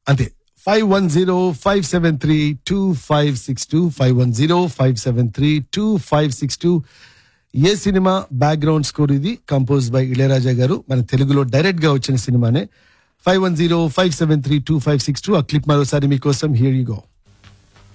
అంతే 5105732562 5105732562 ఏ cinema background score ఇది compose by Ilaiyaraaja గారు మన తెలుగులో డైరెక్ట్ గా వచ్చిన సినిమానే 5105732562 ఆ క్లిప్ మరోసారి మీకోసం హియర్ యు గో